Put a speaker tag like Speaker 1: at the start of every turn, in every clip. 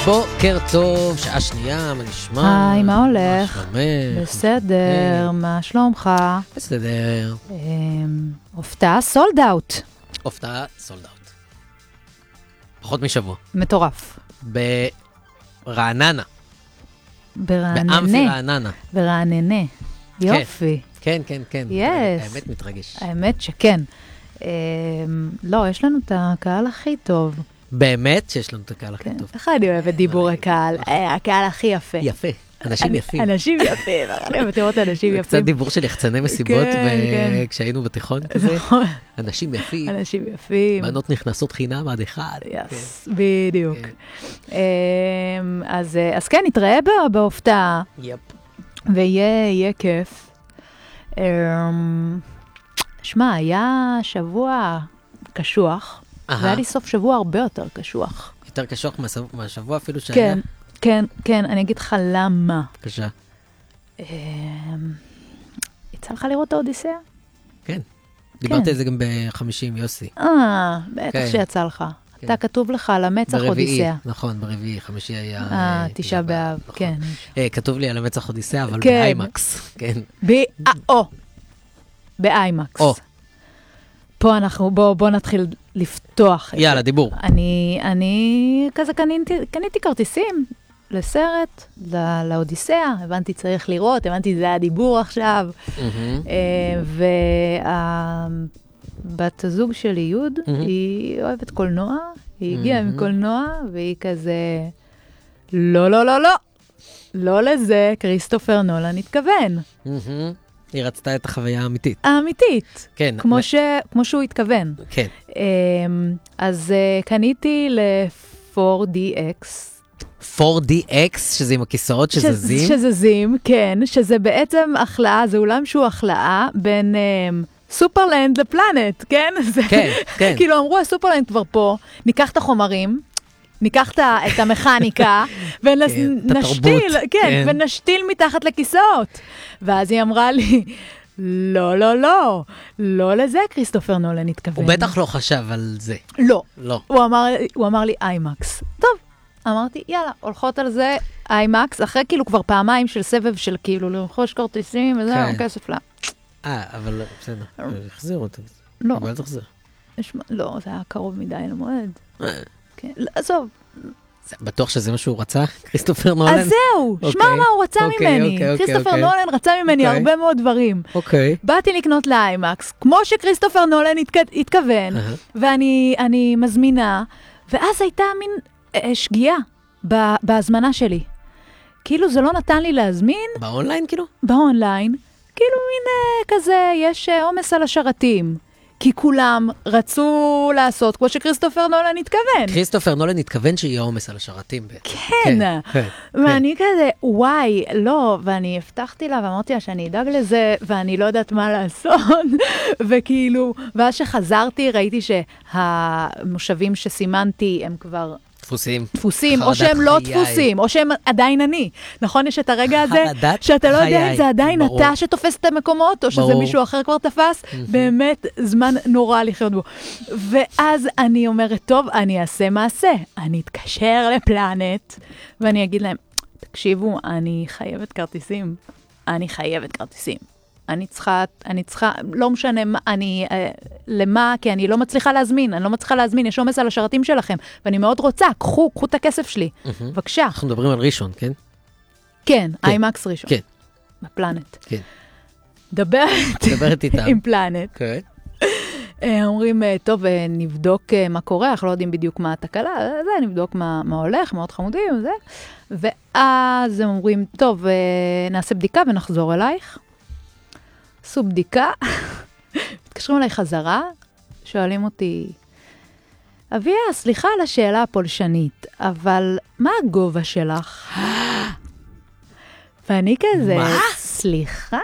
Speaker 1: בוקר טוב, שעה שנייה, מה נשמע?
Speaker 2: היי, מה הולך?
Speaker 1: מה שלומך?
Speaker 2: בסדר, מה שלומך?
Speaker 1: בסדר.
Speaker 2: הופתעה סולד אאוט.
Speaker 1: הופתעה סולד אאוט. פחות משבוע.
Speaker 2: מטורף.
Speaker 1: ברעננה.
Speaker 2: ברעננה.
Speaker 1: באמפי רעננה.
Speaker 2: ברעננה. יופי.
Speaker 1: כן, כן, כן.
Speaker 2: Yes.
Speaker 1: האמת מתרגש.
Speaker 2: האמת שכן. לא, יש לנו את הקהל הכי טוב.
Speaker 1: באמת שיש לנו את הקהל הכי
Speaker 2: כן.
Speaker 1: טוב.
Speaker 2: איך אני אוהבת דיבורי קהל? הקהל הכי יפה.
Speaker 1: יפה. אנשים יפים.
Speaker 2: אנשים יפים. אני אוהבת לראות אנשים יפים.
Speaker 1: קצת דיבור של יחצני מסיבות
Speaker 2: כן.
Speaker 1: כשהיינו בתיכון כזה.
Speaker 2: נכון.
Speaker 1: אנשים יפים.
Speaker 2: אנשים יפים.
Speaker 1: בנות נכנסות חינם עד אחד.
Speaker 2: יס, בדיוק. אז כן, נתראה בהופתעה,
Speaker 1: יפ.
Speaker 2: ויהיה כיף. שמע, היה שבוע קשוח, והיה לי סוף שבוע הרבה יותר קשוח.
Speaker 1: יותר קשוח מהשבוע אפילו שהיה?
Speaker 2: כן, כן, כן, אני אגיד לך למה.
Speaker 1: בבקשה.
Speaker 2: יצא לך לראות את האודיסאה?
Speaker 1: כן. דיברתי על זה גם ב-50, יוסי.
Speaker 2: בטח שיצא לך. אתה כתוב לך על המצח אודיסאה.
Speaker 1: נכון, ברביעי, חמישי היה...
Speaker 2: תשעה באב, כן.
Speaker 1: כתוב לי על המצח אודיסאה, אבל
Speaker 2: כן.
Speaker 1: באיימקס, כן.
Speaker 2: באיימקס.
Speaker 1: או.
Speaker 2: פה אנחנו, בוא נתחיל לפתוח את זה.
Speaker 1: יאללה, דיבור.
Speaker 2: אני כזה קניתי כרטיסים לסרט, לאודיסאה, הבנתי צריך לראות, הבנתי זה הדיבור עכשיו, ובת הזוג שלי, יוד, היא אוהבת קולנוע, היא הגיעה מקולנוע, והיא כזה, לא, לא, לא, לא, לא לזה, כריסטופר נולן התכוון.
Speaker 1: היא רצתה את החוויה האמיתית.
Speaker 2: האמיתית.
Speaker 1: כן.
Speaker 2: כמו שהוא התכוון.
Speaker 1: כן.
Speaker 2: אז קניתי ל-4DX.
Speaker 1: 4DX, שזה עם הכיסאות שזזים?
Speaker 2: שזזים, כן. שזה בעצם החלאה, זה אולם שהוא החלאה בין סופרלנד לפלנט, כן?
Speaker 1: כן, כן.
Speaker 2: כאילו אמרו, הסופרלנד כבר פה, ניקח את החומרים, ניקח את המכניקה, ונשתיל, כן, ונשתיל מתחת לכיסאות. ואז היא אמרה לי, לא, לא, לא, לא לזה כריסטופר נולן התכוון.
Speaker 1: הוא בטח לא חשב על זה.
Speaker 2: לא.
Speaker 1: לא.
Speaker 2: הוא אמר לי איימקס. טוב, אמרתי, יאללה, הולכות על זה איימקס, אחרי כאילו כבר פעמיים של סבב של כאילו לרכוש כרטיסים, וזה כסף לה.
Speaker 1: אבל בסדר, החזירו אותם.
Speaker 2: לא.
Speaker 1: אבל תחזיר.
Speaker 2: לא, זה היה קרוב מדי למועד. כן, עזוב.
Speaker 1: בטוח שזה מה שהוא רצה, כריסטופר נולן?
Speaker 2: אז זהו, שמע מה הוא רצה ממני. כריסטופר נולן רצה ממני הרבה מאוד דברים. באתי לקנות לאיימקס, כמו שכריסטופר נולן התכוון, ואני מזמינה, ואז הייתה מין שגיאה בהזמנה שלי. כאילו זה לא נתן לי להזמין.
Speaker 1: באונליין כאילו?
Speaker 2: באונליין. כאילו מין כזה, יש עומס על השרתים. כי כולם רצו לעשות כמו שכריסטופר נולן התכוון.
Speaker 1: כריסטופר נולן התכוון שיהיה עומס על השרתים.
Speaker 2: כן. ואני כזה, וואי, לא, ואני הבטחתי לה ואמרתי לה שאני אדאג לזה, ואני לא יודעת מה לעשות, וכאילו, ואז שחזרתי ראיתי שהמושבים שסימנתי הם כבר... דפוסים, או שהם לא דפוסים, או שהם עדיין אני. נכון, יש את הרגע הזה, שאתה לא יודע אם זה עדיין אתה שתופס את המקומות, או שזה מישהו אחר כבר תפס, באמת זמן נורא לחיות בו. ואז אני אומרת, טוב, אני אעשה מעשה. אני אתקשר לפלנט, ואני אגיד להם, תקשיבו, אני חייבת כרטיסים. אני צריכה, לא משנה למה, כי אני לא מצליחה להזמין, יש עומס על השרתים שלכם, ואני מאוד רוצה, קחו את הכסף שלי, בבקשה.
Speaker 1: אנחנו מדברים על ראשון, כן?
Speaker 2: כן, איימקס ראשון.
Speaker 1: כן.
Speaker 2: בפלנט.
Speaker 1: כן.
Speaker 2: דברת איתם. עם פלנט.
Speaker 1: כן.
Speaker 2: אומרים, טוב, נבדוק מה קורה, אנחנו לא יודעים בדיוק מה התקלה, נבדוק מה הולך, מאוד חמודים, וזה. ואז הם אומרים, טוב, נעשה בדיקה ונחזור אלייך. עשו בדיקה, מתקשרים אליי חזרה, שואלים אותי, אביה, סליחה על השאלה הפולשנית, אבל מה הגובה שלך? ואני כזה, סליחה?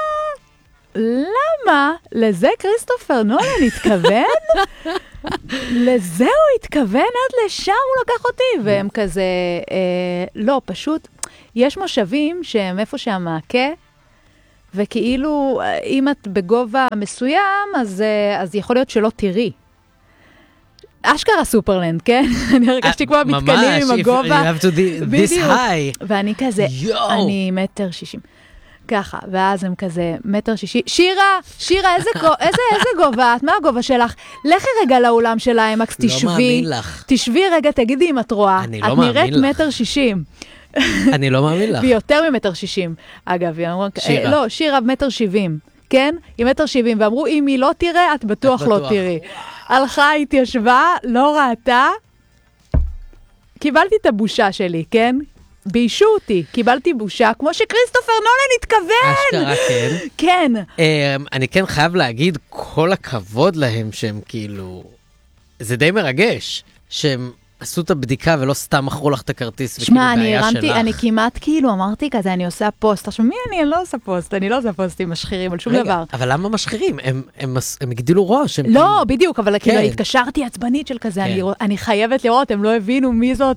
Speaker 2: למה? לזה כריסטופר נולן התכוון? לזה הוא התכוון, עד לשם הוא לקח אותי, והם כזה, לא, פשוט, יש מושבים שהם איפה שהמעקה, וכאילו, אם את בגובה מסוים, אז יכול להיות שלא תראי. אשכרה סופרלנד, כן? אני הרגשתי כמו המתקנים עם הגובה.
Speaker 1: ממש, you have to be this high.
Speaker 2: ואני כזה, אני 1.60 מטר. ככה, ואז הם כזה 1.60 מטר. שירה, איזה גובה? מה הגובה שלך? לכי רגע לאולם של האמקס, תשבי.
Speaker 1: לא מאמין לך.
Speaker 2: תשבי רגע, תגידי אם את רואה.
Speaker 1: אני לא מאמין לך.
Speaker 2: את נראית 1.60 מטר.
Speaker 1: אני לא מאמין לך.
Speaker 2: ויותר מ1.60 מטר. אגב,
Speaker 1: שירה.
Speaker 2: לא, שירה 1.70 מטר. כן? היא 1.70 מטר, ואמרו, אם היא לא תראה, את בטוח לא תראי. הלכה, התיישבה, לא ראתה. קיבלתי את הבושה שלי, כן? ביישו אותי, קיבלתי בושה, כמו שכריסטופר נולן התכוון.
Speaker 1: אשכרה, כן.
Speaker 2: כן.
Speaker 1: אני כן חייב להגיד, כל הכבוד להם שהם כאילו, זה די מרגש, שהם עשו את הבדיקה ולא סתם מכרו לך את הכרטיס.
Speaker 2: שמע, אני כמעט כאילו אמרתי כזה, אני עושה פוסט. עכשיו, מי אני לא עושה פוסט? אני לא עושה פוסטים משחירים על שום דבר.
Speaker 1: אבל למה משחירים? הם הגדילו ראש.
Speaker 2: לא, בדיוק, אבל כאילו התקשרתי עצבנית של כזה, אני חייבת לראות, הם לא הבינו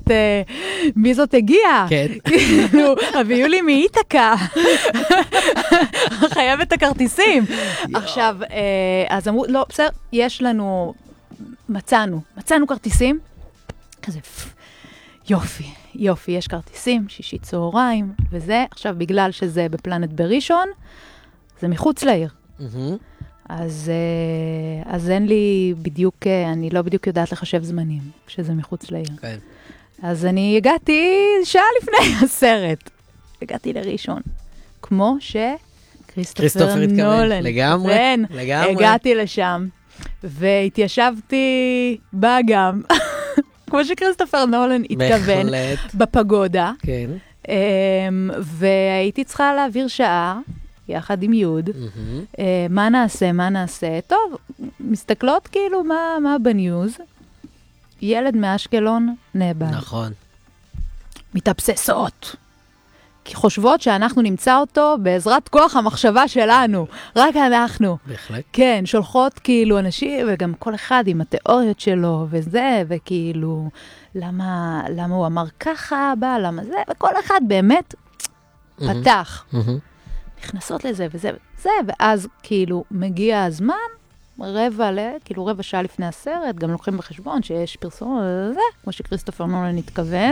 Speaker 2: מי זאת הגיעה.
Speaker 1: כן.
Speaker 2: כאילו, הביאו לי מאיתקה. חייבת את הכרטיסים. עכשיו, אז אמרו, לא, בסדר, יש לנו, מצאנו כרטיסים, כזה, יופי, יש כרטיסים, 6 צהריים, וזה, עכשיו בגלל שזה בפלנט בראשון, זה מחוץ לעיר. אז אין לי בדיוק, אני לא בדיוק יודעת לחשב זמנים, כשזה מחוץ לעיר. אז אני הגעתי שעה לפני הסרט. הגעתי לראשון. כמו שכריסטופר נולן.
Speaker 1: לגמרי.
Speaker 2: הגעתי לשם, והתיישבתי באגם. כמו שכריסטופר נולן התכוון, בפגודה.
Speaker 1: כן.
Speaker 2: והייתי צריכה להעביר שעה, יחד עם יוד. מה נעשה? טוב, מסתכלות כאילו מה בניוז. ילד מאשקלון נאבד.
Speaker 1: נכון.
Speaker 2: מתאבססות. כי חושבות שאנחנו נמצא אותו בעזרת כוח המחשבה שלנו. רק אנחנו.
Speaker 1: בהחלט.
Speaker 2: כן, שולחות כאילו אנשים, וגם כל אחד עם התיאוריות שלו, וזה, וכאילו, למה הוא אמר ככה, למה זה, וכל אחד באמת פתח. נכנסות לזה וזה, ואז כאילו מגיע הזמן, רבע שעה לפני הסרט, גם לוקחים בחשבון שיש פרסום וזה, כמו שכריסטופר נולן התכוון,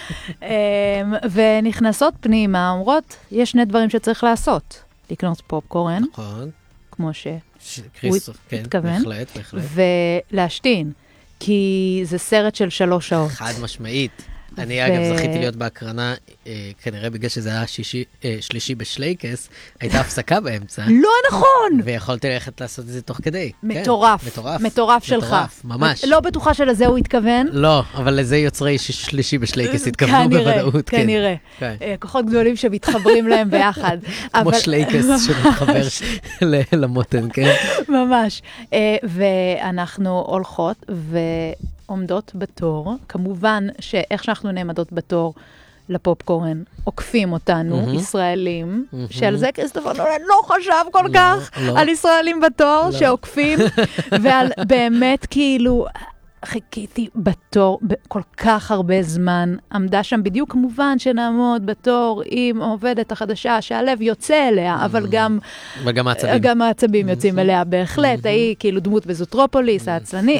Speaker 2: ונכנסות פנימה, אומרות, יש 2 דברים שצריך לעשות. לקנות פופקורן,
Speaker 1: נכון.
Speaker 2: כמו שהוא התכוון,
Speaker 1: בהחלט.
Speaker 2: ולהשתין, כי זה סרט של 3 שעות.
Speaker 1: חד משמעית. אני אגב זכיתי להיות בהקרנה, כנראה בגלל שזה היה שלישי בשלייקס, הייתה הפסקה באמצע.
Speaker 2: לא נכון!
Speaker 1: ויכולתי ללכת לעשות את זה תוך כדי.
Speaker 2: מטורף שלך.
Speaker 1: ממש.
Speaker 2: לא בטוחה שלזה הוא התכוון.
Speaker 1: לא, אבל לזה יוצרי שלישי בשלייקס התכוונו בוודאות.
Speaker 2: כנראה. כוחות גדולים שמתחברים להם ביחד.
Speaker 1: כמו שלייקס שמתחבר למותן, כן?
Speaker 2: ממש. ואנחנו הולכות עומדות בתור, כמובן שאיך שאנחנו נעמדות בתור לפופקורן, עוקפים אותנו, ישראלים, שעל זה כריסטופר נולן לא חשב כל כך, על ישראלים בתור שעוקפים, ועל באמת כאילו, חיכיתי בתור כל כך הרבה זמן, עמדה שם בדיוק כמובן שנעמוד בתור עם עובדת החדשה שהלב יוצא אליה, אבל גם העצבים יוצאים אליה בהחלט, היא כאילו דמות בזוטרופוליס, העצלני,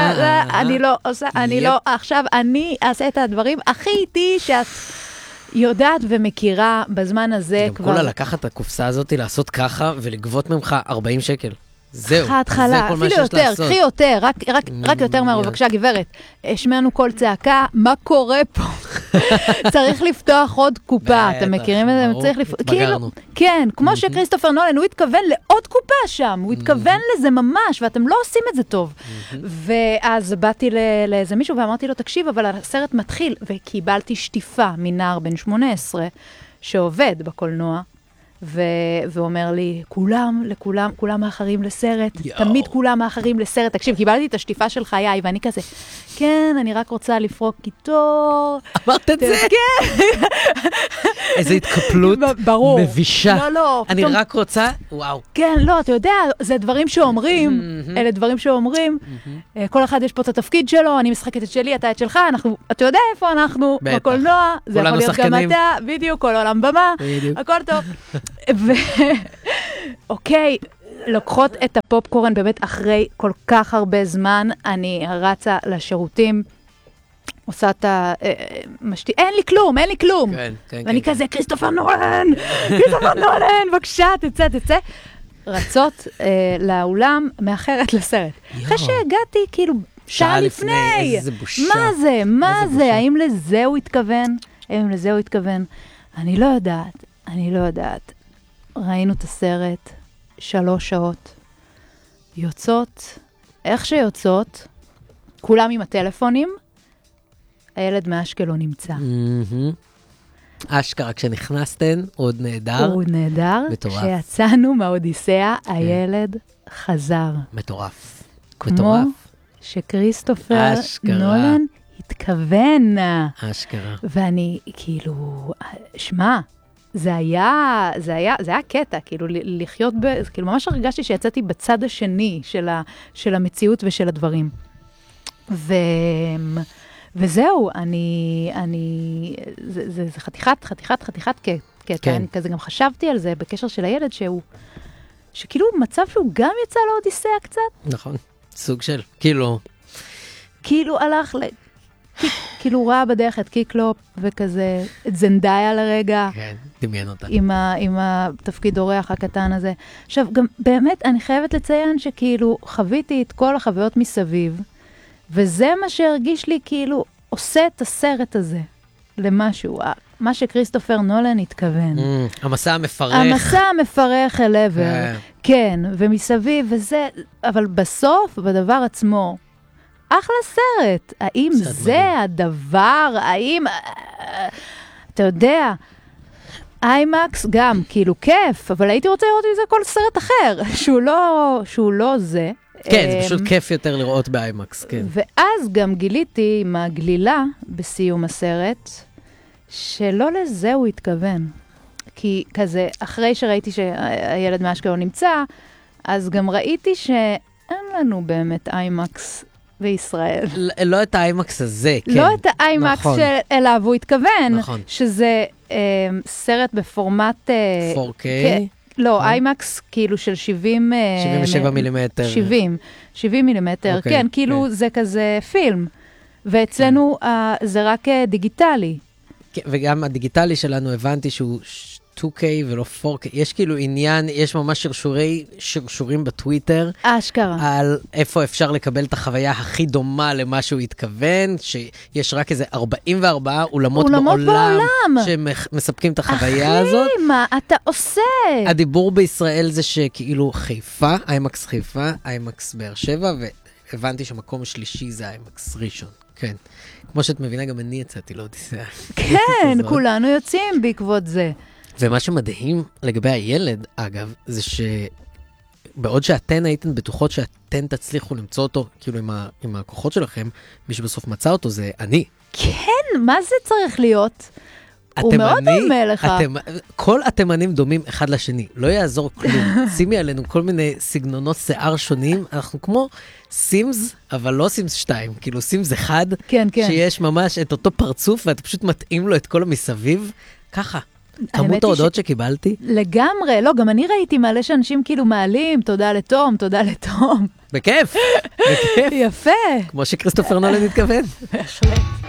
Speaker 2: עכשיו אני אעשה את הדברים הכי איתי שאת יודעת ומכירה בזמן הזה כבר.
Speaker 1: גם כולה לקחת את הקופסה הזאת, לעשות ככה ולגבות ממך 40 שקל. זהו,
Speaker 2: התחלה, אפילו יותר, קחי יותר, רק יותר מהר, בבקשה, גברת. השמענו כל צעקה, מה קורה פה? צריך לפתוח עוד קופה, אתם מכירים את זה? צריך לפתוח, כאילו, כן, כמו שכריסטופר נולן, הוא התכוון לעוד קופה שם, הוא התכוון לזה ממש, ואתם לא עושים את זה טוב. ואז באתי לאיזה מישהו ואמרתי לו, תקשיב, אבל הסרט מתחיל, וקיבלתי שטיפה מנער בן 18, שעובד בקולנוע, ואומר לי, כולם מאחרים לסרט, תמיד כולם מאחרים לסרט. תקשיב, קיבלתי את השטיפה של חיי, ואני כזה, כן, אני רק רוצה לפרוק קיטור.
Speaker 1: אמרת את זה?
Speaker 2: כן.
Speaker 1: איזו התקפלות מבישה.
Speaker 2: לא.
Speaker 1: אני רק רוצה, וואו.
Speaker 2: כן, לא, אתה יודע, זה דברים שאומרים, אלה דברים שאומרים, כל אחד יש פה את התפקיד שלו, אני משחקת את שלי, אתה את שלך, אתה יודע איפה אנחנו, בקולנוע, זה יכול להיות גם אתה, בדיוק, כל עולם במה, הכל טוב. אוקיי, לוקחות את הפופקורן באמת אחרי כל כך הרבה זמן, אני רצה לשירותים, עושה את אין לי כלום, אין לי כלום. ואני כזה, כריסטופר נולן, בבקשה, תצא. רצות לאולם, מאחרת לסרט. אחרי שהגעתי, כאילו, שעה לפני.
Speaker 1: איזה בושה.
Speaker 2: מה זה? האם לזה הוא התכוון? אני לא יודעת. ראינו את הסרט, 3 שעות. יוצאות, איך שיוצאות, כולם עם הטלפונים, הילד מאשקלון נמצא.
Speaker 1: אשכרה, כשנכנסתן, עוד נהדר.
Speaker 2: הוא נהדר.
Speaker 1: מטורף.
Speaker 2: כשיצאנו מהאודיסאה, הילד חזר.
Speaker 1: מטורף.
Speaker 2: כמו שכריסטופר נולן התכוון.
Speaker 1: אשכרה.
Speaker 2: ואני, כאילו, שמע, זה היה קטע, כאילו, לחיות כאילו, ממש הרגשתי שיצאתי בצד השני של המציאות ושל הדברים. וזהו, זה חתיכת קטע. אני כזה גם חשבתי על זה בקשר של הילד, שכאילו מצב שהוא גם יצא לאודיסאה קצת.
Speaker 1: נכון, סוג של, כאילו
Speaker 2: הלך כאילו ראה בדרך את קיקלופ וכזה, את זנדאיה לרגע.
Speaker 1: כן, דמיין אותה.
Speaker 2: עם התפקיד אורח הקטן הזה. עכשיו, גם באמת אני חייבת לציין שכאילו חוויתי את כל החוויות מסביב, וזה מה שהרגיש לי כאילו עושה את הסרט הזה למשהו, מה שכריסטופר נולן התכוון.
Speaker 1: המסע
Speaker 2: המפרך אל עבר, כן, ומסביב וזה, אבל בסוף, בדבר עצמו, אחלה סרט. האם זה הדבר? האם, אתה יודע, איימקס גם, כאילו כיף, אבל הייתי רוצה לראות מזה כל סרט אחר, שהוא לא זה.
Speaker 1: כן, זה פשוט כיף יותר לראות באיימקס, כן.
Speaker 2: ואז גם גיליתי עם הגלילה בסיום הסרט, שלא לזה הוא התכוון. כי כזה, אחרי שראיתי שהילד מאשקלון נמצא, אז גם ראיתי שאין לנו באמת איימקס בישראל.
Speaker 1: לא את האיימקס הזה, כן.
Speaker 2: לא את האיימקס שאליו הוא התכוון.
Speaker 1: נכון.
Speaker 2: שזה סרט בפורמט
Speaker 1: 4K.
Speaker 2: לא, איימקס כאילו של
Speaker 1: 77 מילימטר.
Speaker 2: 70 מילימטר, כן, כאילו זה כזה פילם. ואצלנו זה רק דיגיטלי.
Speaker 1: וגם הדיגיטלי שלנו הבנתי שהוא 2K ולא 4K. יש כאילו עניין, יש ממש שרשורים בטוויטר.
Speaker 2: אשכרה.
Speaker 1: על איפה אפשר לקבל את החוויה הכי דומה למה שהוא התכוון, שיש רק איזה 44 אולמות בעולם שמספקים את החוויה הזאת.
Speaker 2: אחי, מה אתה עושה?
Speaker 1: הדיבור בישראל זה שכאילו חיפה, איימקס חיפה, איימקס באר שבע, והבנתי שמקום שלישי זה איימקס ראשון. כן. כמו שאת מבינה, גם אני יצאתי לאודיסאה.
Speaker 2: כן, כולנו יוצאים בעקבות זה.
Speaker 1: ומה שמדהים לגבי הילד, אגב, זה שבעוד שאתן הייתן בטוחות שאתן תצליחו למצוא אותו, כאילו עם הכוחות שלכם, מי שבסוף מצא אותו זה אני.
Speaker 2: כן, מה זה צריך להיות? הוא מאוד דומה לך.
Speaker 1: כל התימנים דומים אחד לשני, לא יעזור כלום. שימי עלינו כל מיני סגנונות שיער שונים, אנחנו כמו סימס, אבל לא סימס 2, כאילו סימס 1,
Speaker 2: כן, כן.
Speaker 1: שיש ממש את אותו פרצוף, ואתה פשוט מתאים לו את כל המסביב, ככה. כמות ההודעות שקיבלתי?
Speaker 2: לגמרי, לא, גם אני ראיתי מלא שאנשים כאילו מעלים, תודה לתום.
Speaker 1: בכיף, בכיף.
Speaker 2: יפה.
Speaker 1: כמו שכריסטופר נולן התכוון.
Speaker 2: בהחלט.